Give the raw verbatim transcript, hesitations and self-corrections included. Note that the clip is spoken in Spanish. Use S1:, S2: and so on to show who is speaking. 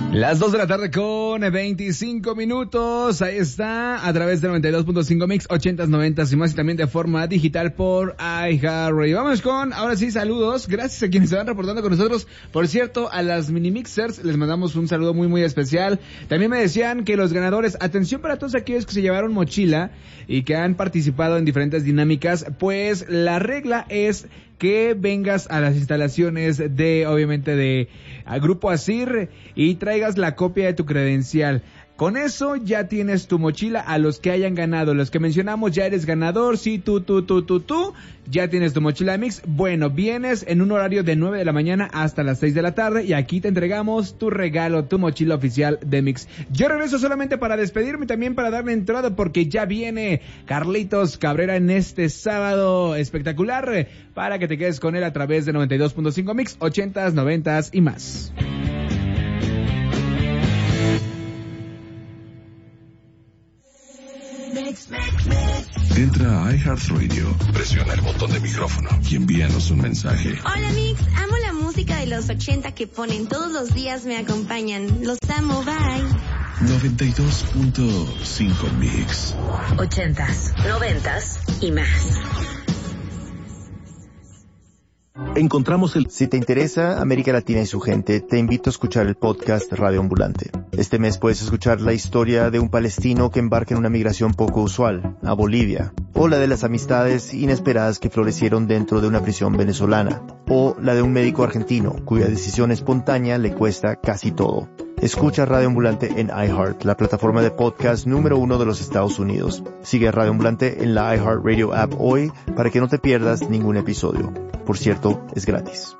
S1: Las dos de la tarde con veinticinco minutos, ahí está, a través de noventa y dos punto cinco Mix, ochentas, noventas y más, y también de forma digital por iHeartRadio. Vamos con, ahora sí, saludos, gracias a quienes se van reportando con nosotros. Por cierto, a las mini mixers les mandamos un saludo muy muy especial. También me decían que los ganadores, atención para todos aquellos que se llevaron mochila y que han participado en diferentes dinámicas, pues la regla es que vengas a las instalaciones de, obviamente, de a Grupo Asir y traigas la copia de tu credencial. Con eso ya tienes tu mochila. A los que hayan ganado, los que mencionamos, ya eres ganador. Sí, tú, tú, tú, tú, tú, ya tienes tu mochila Mix. Bueno, vienes en un horario de nueve de la mañana hasta las seis de la tarde y aquí te entregamos tu regalo, tu mochila oficial de Mix. Yo regreso solamente para despedirme y también para darle entrada porque ya viene Carlitos Cabrera en este sábado espectacular para que te quedes con él a través de noventa y dos punto cinco Mix, ochentas, noventas y más.
S2: Entra a iHeartRadio, presiona el botón de micrófono y envíanos un mensaje.
S3: Hola Mix, amo la música de los ochenta que ponen todos los días, me acompañan. Los amo, bye.
S2: noventa y dos punto cinco Mix.
S4: Ochentas, noventas y más.
S5: Encontramos el... Si te interesa América Latina y su gente, te invito a escuchar el podcast Radio Ambulante. Este mes puedes escuchar la historia de un palestino que embarca en una migración poco usual, a Bolivia, o la de las amistades inesperadas que florecieron dentro de una prisión venezolana, o la de un médico argentino cuya decisión espontánea le cuesta casi todo. Escucha Radio Ambulante en iHeart, la plataforma de podcast número uno de los Estados Unidos. Sigue a Radio Ambulante en la iHeartRadio app hoy para que no te pierdas ningún episodio. Por cierto, es gratis.